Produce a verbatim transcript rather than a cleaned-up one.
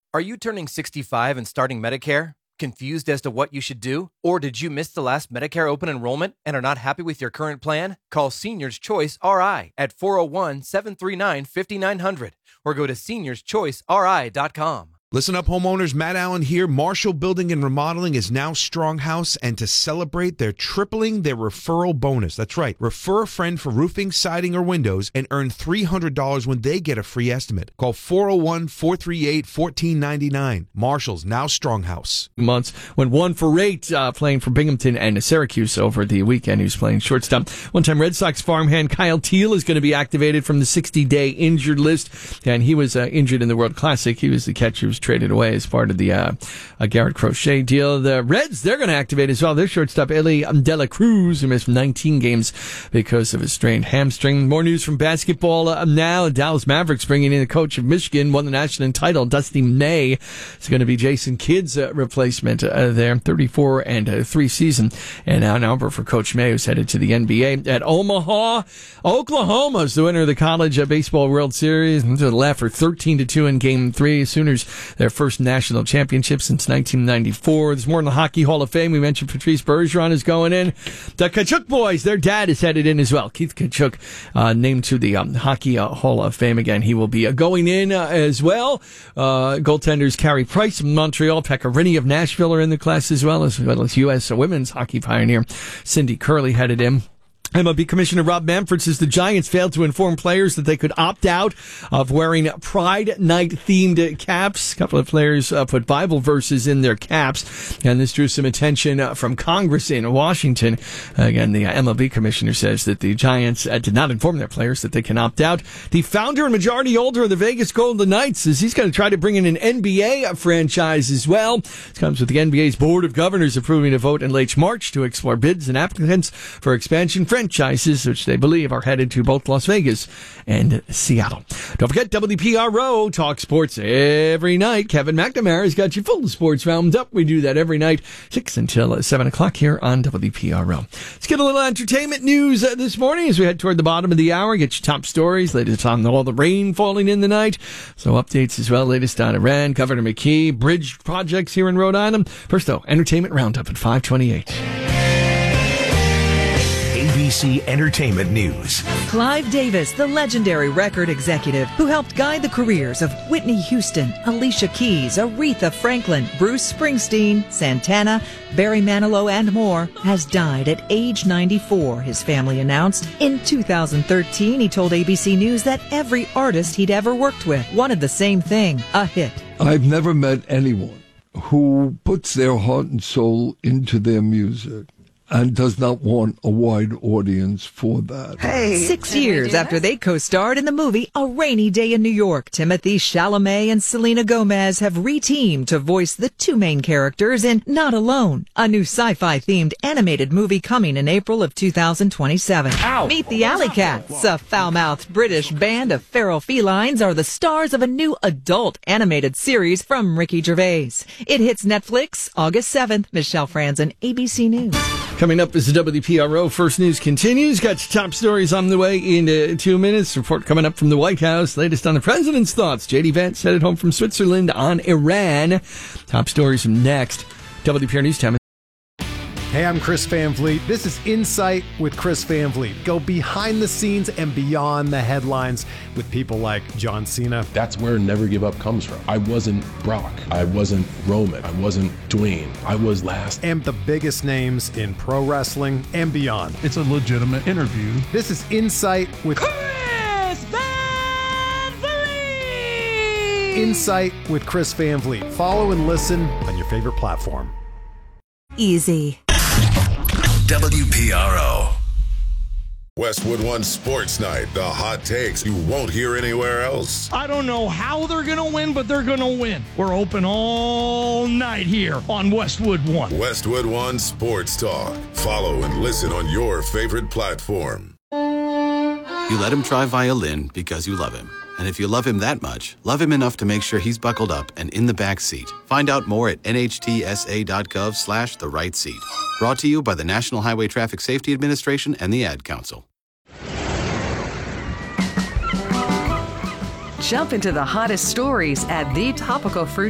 Are you turning sixty-five and starting Medicare? Confused as to what you should do? Or did you miss the last Medicare open enrollment and are not happy with your current plan? Call Seniors Choice R I at four oh one, seven three nine, five nine zero zero or go to seniors choice r i dot com. Listen up, homeowners. Matt Allen here. Marshall Building and Remodeling is now Stronghouse, and to celebrate, they're tripling their referral bonus. That's right. Refer a friend for roofing, siding, or windows and earn three hundred dollars when they get a free estimate. Call four oh one, four three eight, one four nine nine. Marshall's now Stronghouse. Months went one for eight uh, playing for Binghamton and Syracuse over the weekend. He was playing shortstop. One-time Red Sox farmhand Kyle Teal is going to be activated from the sixty-day injured list, and he was uh, injured in the World Classic. He was the catcher who was traded away as part of the uh, uh, Garrett Crochet deal. The Reds, they're going to activate as well. Their shortstop, Eli De La Cruz, who missed nineteen games because of a strained hamstring. More news from basketball uh, now. Dallas Mavericks bringing in the coach of Michigan, won the national title, Dusty May. It's going to be Jason Kidd's uh, replacement uh, there. thirty-four and three season. And now number for Coach May, who's headed to the N B A. At Omaha, Oklahoma is the winner of the College uh, Baseball World Series. To the left for thirteen to two in Game three. Sooners, their first national championship since nineteen ninety-four. There's more in the Hockey Hall of Fame. We mentioned Patrice Bergeron is going in. The Tkachuk boys, their dad is headed in as well. Keith Tkachuk, uh, named to the um, Hockey uh, Hall of Fame again. He will be uh, going in uh, as well. Uh, goaltenders Carey Price from Montreal, Pekka Rinne of Nashville are in the class as well, as well as U S women's hockey pioneer Cindy Curley headed in. M L B Commissioner Rob Manfred says the Giants failed to inform players that they could opt out of wearing Pride Night-themed caps. A couple of players uh, put Bible verses in their caps, and this drew some attention uh, from Congress in Washington. Again, the uh, M L B Commissioner says that the Giants uh, did not inform their players that they can opt out. The founder and majority holder of the Vegas Golden Knights says he's going to try to bring in an N B A franchise as well. This comes with the N B A's Board of Governors approving a vote in late March to explore bids and applicants for expansion franchises, which they believe are headed to both Las Vegas and Seattle. Don't forget, W P R O talk sports every night. Kevin McNamara's got you full of sports round up. We do that every night, six until seven o'clock here on W P R O. Let's get a little entertainment news uh, this morning as we head toward the bottom of the hour. Get your top stories, latest on all the rain falling in the night. So updates as well, latest on Iran, Governor McKee, bridge projects here in Rhode Island. First, though, entertainment roundup at five twenty-eight. A B C Entertainment News. Clive Davis, the legendary record executive who helped guide the careers of Whitney Houston, Alicia Keys, Aretha Franklin, Bruce Springsteen, Santana, Barry Manilow, and more, has died at age ninety-four, his family announced. In two thousand thirteen, he told A B C News that every artist he'd ever worked with wanted the same thing, a hit. I've never met anyone who puts their heart and soul into their music and does not want a wide audience for that. Hey, Six years after they co-starred in the movie A Rainy Day in New York, Timothy Chalamet and Selena Gomez have re-teamed to voice the two main characters in Not Alone, a new sci-fi themed animated movie coming in April of two thousand twenty-seven. Ow. Meet the Alley Cats, a foul-mouthed British band of feral felines are the stars of a new adult animated series from Ricky Gervais. It hits Netflix August seventh. Michelle Franzen, A B C News. Coming up is the W P R O First News continues. Got your top stories on the way in uh, two minutes. Report coming up from the White House. Latest on the president's thoughts. J D Vance headed home from Switzerland on Iran. Top stories from next. W P R News time. Hey, I'm Chris Van Vliet. This is Insight with Chris Van Vliet. Go behind the scenes and beyond the headlines with people like John Cena. That's where Never Give Up comes from. I wasn't Brock. I wasn't Roman. I wasn't Dwayne. I was last. And the biggest names in pro wrestling and beyond. It's a legitimate interview. This is Insight with Chris Van Vliet. Insight with Chris Van Vliet. Follow and listen on your favorite platform. Easy. W P R O. Westwood One Sports Night. The hot takes you won't hear anywhere else. I don't know how they're going to win, but they're going to win. We're open all night here on Westwood One. Westwood One Sports Talk. Follow and listen on your favorite platform. You let him try violin because you love him. And if you love him that much, love him enough to make sure he's buckled up and in the back seat. Find out more at nhtsa.gov slash the right seat. Brought to you by the National Highway Traffic Safety Administration and the Ad Council. Jump into the hottest stories at the topical fruit